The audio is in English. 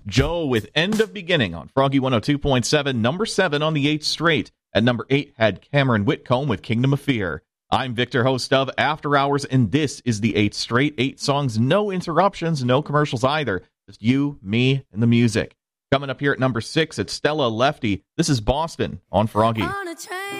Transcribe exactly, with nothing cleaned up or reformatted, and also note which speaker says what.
Speaker 1: Joe with End of Beginning on Froggy one oh two point seven, number seven on the eighth straight. At number eight had Cameron Whitcomb with Kingdom of Fear. I'm Victor, host of After Hours, and this is the eighth straight. Eight songs, no interruptions, no commercials either. Just you, me, and the music. Coming up here at number six, it's Stella Lefty. This is Boston on Froggy.
Speaker 2: On a train.